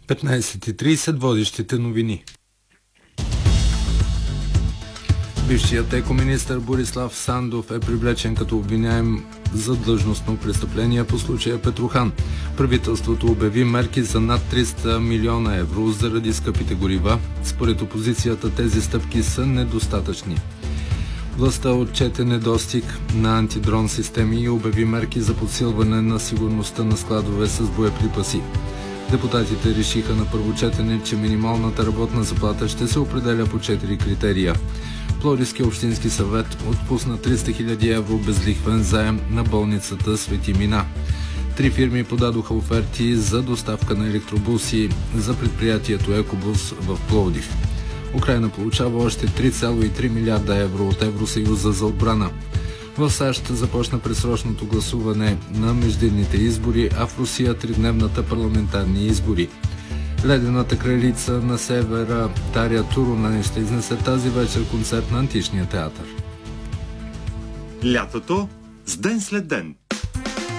15:30 водещите новини. Бившият екоминистър Борислав Сандов е привлечен като обвиняем за длъжностно престъпление по случая Петрохан. Правителството обяви мерки за над 300 милиона евро заради скъпите горива. Според опозицията тези стъпки са недостатъчни. Властта отчете недостиг на антидрон системи и обяви мерки за подсилване на сигурността на складове с боеприпаси. Депутатите решиха на първо четене, че минималната работна заплата ще се определя по 4 критерия. Пловдивския общински съвет отпусна 300 000 евро безлихвен заем на болницата Свети Мина. 3 фирми подадоха оферти за доставка на електробуси за предприятието Екобус в Пловдив. Украйна получава още 3,3 милиарда евро от Евросъюза за отбрана. В САЩ започна предсрочното гласуване на междинните избори, а в Русия 3-дневната парламентарни избори. Ледената кралица на севера Таря Турунен ще изнесе тази вечер концерт на Античния театър. Лятото с ден след ден.